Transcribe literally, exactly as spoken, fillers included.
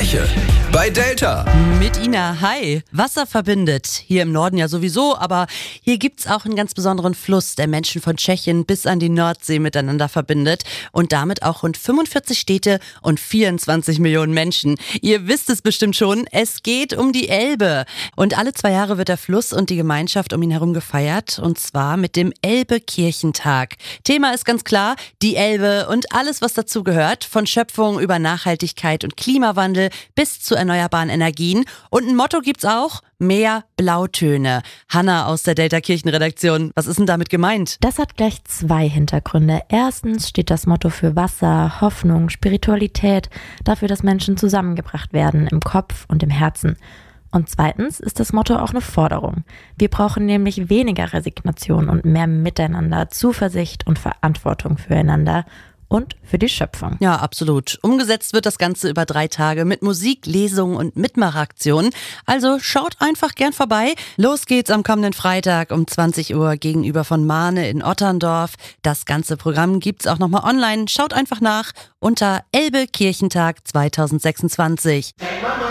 Kirche bei Delta. Mit Ina, hi. Wasser verbindet. Hier im Norden ja sowieso, aber hier gibt's auch einen ganz besonderen Fluss, der Menschen von Tschechien bis an die Nordsee miteinander verbindet und damit auch rund fünfundvierzig Städte und vierundzwanzig Millionen Menschen. Ihr wisst es bestimmt schon, es geht um die Elbe. Und alle zwei Jahre wird der Fluss und die Gemeinschaft um ihn herum gefeiert, und zwar mit dem Elbe-Kirchentag. Thema ist ganz klar, die Elbe und alles, was dazu gehört, von Schöpfung über Nachhaltigkeit und Klimawandel bis zu erneuerbaren Energien. Und ein Motto gibt's auch: mehr Blautöne. Hanna aus der Delta Kirchenredaktion, was ist denn damit gemeint? Das hat gleich zwei Hintergründe. Erstens steht das Motto für Wasser, Hoffnung, Spiritualität, dafür, dass Menschen zusammengebracht werden im Kopf und im Herzen. Und zweitens ist das Motto auch eine Forderung. Wir brauchen nämlich weniger Resignation und mehr Miteinander, Zuversicht und Verantwortung füreinander und für die Schöpfung. Ja, absolut. Umgesetzt wird das Ganze über drei Tage mit Musik, Lesungen und Mitmachaktionen. Also schaut einfach gern vorbei. Los geht's am kommenden Freitag um zwanzig Uhr gegenüber von Mahne in Otterndorf. Das ganze Programm gibt's auch nochmal online. Schaut einfach nach unter Elbe Kirchentag zwanzig sechsundzwanzig. Hey Mama.